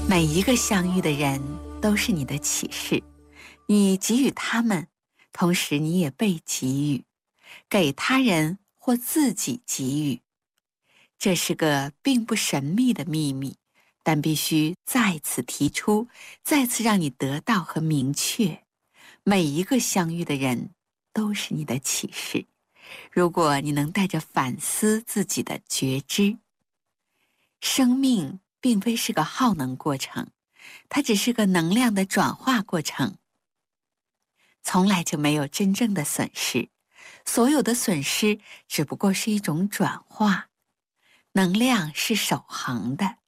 每一个相遇的人都是你的启示，你给予他们，同时你也被给予，给他人或自己给予。这是个并不神秘的秘密，但必须再次提出，再次让你得到和明确。每一个相遇的人都是你的启示，如果你能带着反思自己的觉知。生命并非是个耗能过程，它只是个能量的转化过程。从来就没有真正的损失，所有的损失只不过是一种转化。能量是守恒的，